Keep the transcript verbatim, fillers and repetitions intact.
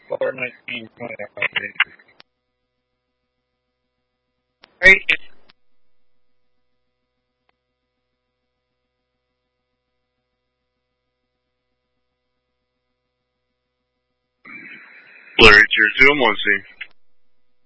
four nineteen twenty. Right. Blurry tier two, I'm one C.